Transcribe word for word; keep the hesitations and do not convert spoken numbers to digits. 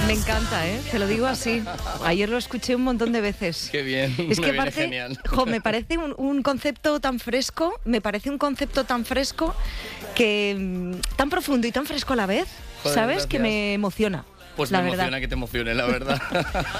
Me encanta, ¿eh? Te lo digo así. Ayer lo escuché un montón de veces. Qué bien, es me que viene parece, genial. jo, me parece un, un concepto tan fresco, me parece un concepto tan fresco que mm, tan profundo y tan fresco a la vez, Joder, ¿sabes? gracias. Que me emociona. Pues la me verdad. emociona que te emocione, la verdad.